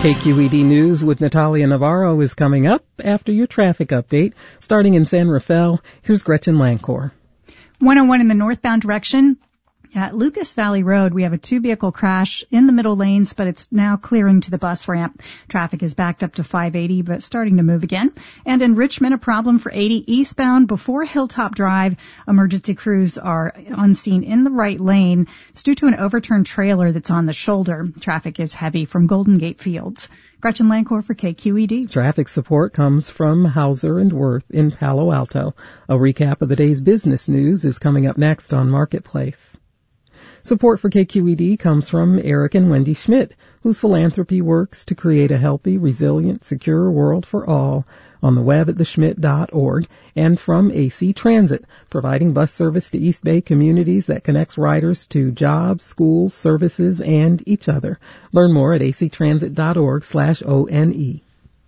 KQED News with Natalia Navarro is coming up after your traffic update. Starting in San Rafael, here's Gretchen Lancor. 101 in the northbound direction. At Lucas Valley Road, we have a two-vehicle crash in the middle lanes, but it's now clearing to the bus ramp. Traffic is backed up to 580, but starting to move again. And in Richmond, a problem for 80 eastbound before Hilltop Drive. Emergency crews are on scene in the right lane. It's due to an overturned trailer that's on the shoulder. Traffic is heavy from Golden Gate Fields. Gretchen Lancor for KQED. Traffic support comes from Hauser and Worth in Palo Alto. A recap of the day's business news is coming up next on Marketplace. Support for KQED comes from Eric and Wendy Schmidt, whose philanthropy works to create a healthy, resilient, secure world for all, on the web at theschmidt.org, and from AC Transit, providing bus service to East Bay communities that connects riders to jobs, schools, services, and each other. Learn more at actransit.org/ONE.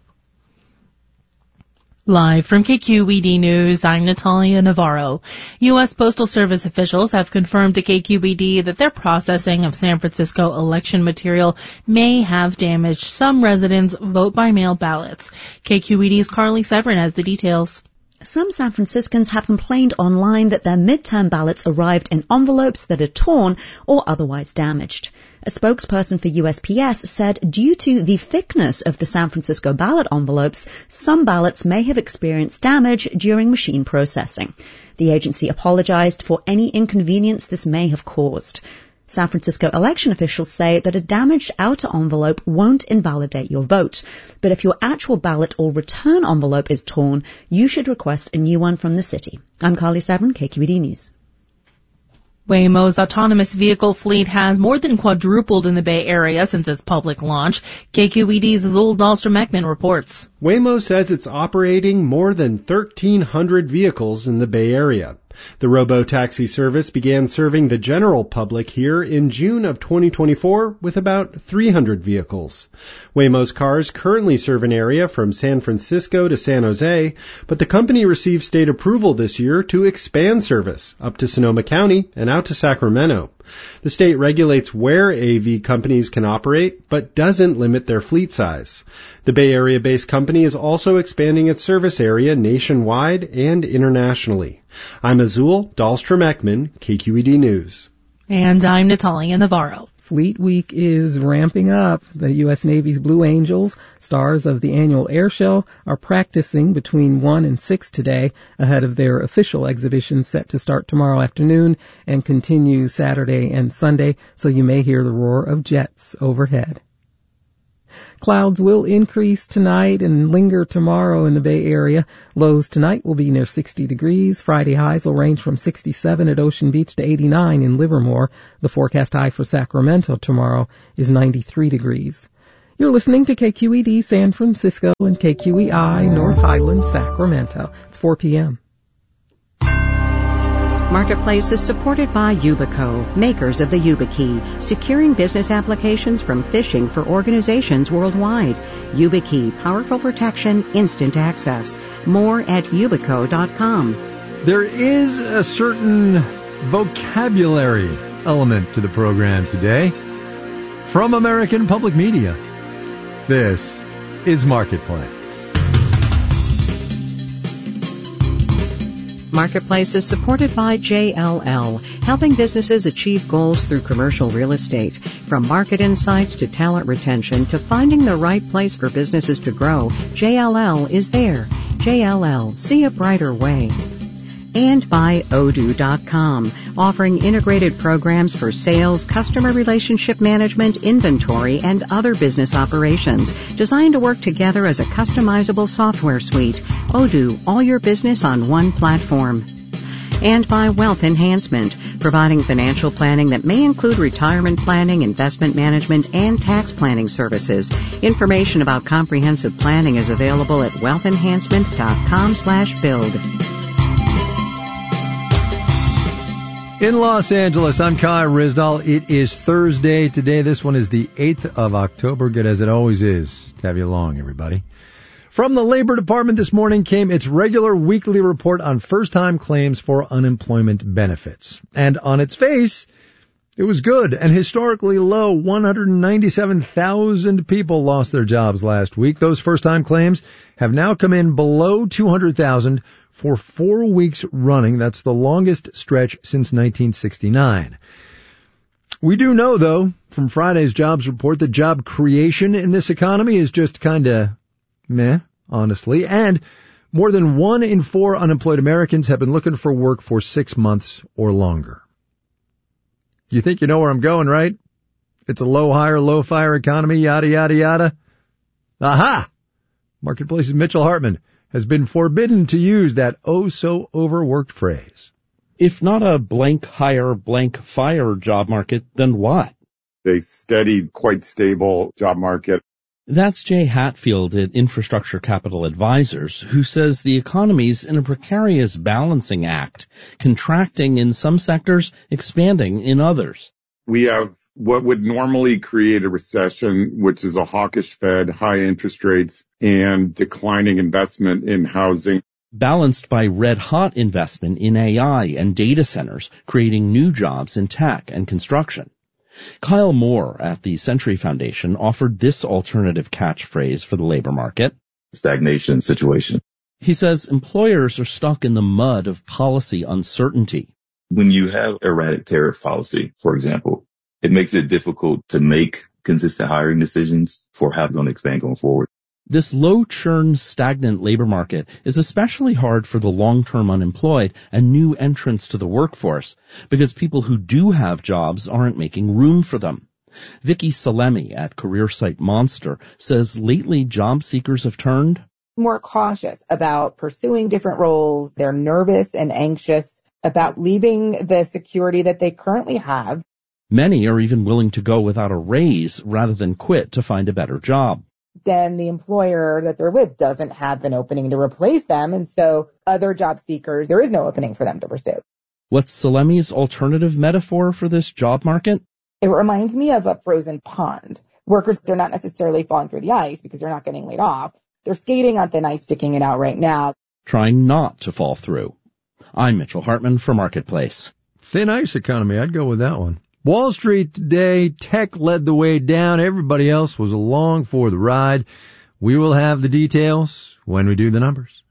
Live from KQED News, I'm Natalia Navarro. U.S. Postal Service officials have confirmed to KQED that their processing of San Francisco election material may have damaged some residents' vote-by-mail ballots. KQED's Carly Severin has the details. Some San Franciscans have complained online that their midterm ballots arrived in envelopes that are torn or otherwise damaged. A spokesperson for USPS said due to the thickness of the San Francisco ballot envelopes, some ballots may have experienced damage during machine processing. The agency apologized for any inconvenience this may have caused. San Francisco election officials say that a damaged outer envelope won't invalidate your vote. But if your actual ballot or return envelope is torn, you should request a new one from the city. I'm Carly Severin, KQED News. Waymo's autonomous vehicle fleet has more than quadrupled in the Bay Area since its public launch. KQED's Azul Dahlstrom-Ekman reports. Waymo says it's operating more than 1,300 vehicles in the Bay Area. The robo-taxi service began serving the general public here in June of 2024 with about 300 vehicles. Waymo's cars currently serve an area from San Francisco to San Jose, but the company received state approval this year to expand service up to Sonoma County and out to Sacramento. The state regulates where AV companies can operate, but doesn't limit their fleet size. The Bay Area-based company is also expanding its service area nationwide and internationally. I'm Azul Dahlstrom-Ekman, KQED News. And I'm Natalia Navarro. Fleet Week is ramping up. The U.S. Navy's Blue Angels, stars of the annual air show, are practicing between 1 and 6 today ahead of their official exhibition set to start tomorrow afternoon and continue Saturday and Sunday, so you may hear the roar of jets overhead. Clouds will increase tonight and linger tomorrow in the Bay Area. Lows tonight will be near 60 degrees. Friday highs will range from 67 at Ocean Beach to 89 in Livermore. The forecast high for Sacramento tomorrow is 93 degrees. You're listening to KQED San Francisco and KQEI North Highland, Sacramento. It's 4 p.m. Marketplace is supported by Yubico, makers of the YubiKey, securing business applications from phishing for organizations worldwide. YubiKey, powerful protection, instant access. More at yubico.com. There is a certain vocabulary element to the program today. From American Public Media, this is Marketplace. Marketplace is supported by JLL, helping businesses achieve goals through commercial real estate. From market insights to talent retention to finding the right place for businesses to grow, JLL is there. JLL, see a brighter way. And by Odoo.com, offering integrated programs for sales, customer relationship management, inventory, and other business operations, designed to work together as a customizable software suite. Odoo, all your business on one platform. And by Wealth Enhancement, providing financial planning that may include retirement planning, investment management, and tax planning services. Information about comprehensive planning is available at wealthenhancement.com/build. In Los Angeles, I'm Kai Rizdal. It is Thursday today. This one is the 8th of October. Good as it always is to have you along, everybody. From the Labor Department this morning came its regular weekly report on first-time claims for unemployment benefits. And on its face, It was good and historically low. 197,000 people lost their jobs last week. Those first-time claims have now come in below 200,000 for 4 weeks running. That's the longest stretch since 1969. We do know, though, from Friday's jobs report that job creation in this economy is just kind of meh, honestly. And more than 1 in 4 unemployed Americans have been looking for work for 6 months or longer. You think you know where I'm going, right? It's a low hire, low fire economy, yada, yada, yada. Aha! Marketplace's Mitchell Hartman has been forbidden to use that oh-so-overworked phrase. If not a blank hire, blank fire job market, then what? A steady, quite stable job market. That's Jay Hatfield at Infrastructure Capital Advisors, who says the economy's in a precarious balancing act, contracting in some sectors, expanding in others. We have what would normally create a recession, which is a hawkish Fed, high interest rates, and declining investment in housing. Balanced by red-hot investment in AI and data centers, creating new jobs in tech and construction. Kyle Moore at the Century Foundation offered this alternative catchphrase for the labor market. Stagnation situation. He says employers are stuck in the mud of policy uncertainty. When you have erratic tariff policy, for example, it makes it difficult to make consistent hiring decisions for how you're going to expand going forward. This low-churn, stagnant labor market is especially hard for the long-term unemployed and new entrants to the workforce because people who do have jobs aren't making room for them. Vicky Salemi at career site Monster says lately job seekers have turned more cautious about pursuing different roles. They're nervous and anxious about leaving the security that they currently have. Many are even willing to go without a raise rather than quit to find a better job. Then the employer that they're with doesn't have an opening to replace them. And so other job seekers, there is no opening for them to pursue. What's Salemi's alternative metaphor for this job market? It reminds me of a frozen pond. Workers, they're not necessarily falling through the ice because they're not getting laid off. They're skating on thin ice, sticking it out right now. Trying not to fall through. I'm Mitchell Hartman for Marketplace. Thin ice economy, I'd go with that one. Wall Street today, tech led the way down. Everybody else was along for the ride. We will have the details when we do the numbers.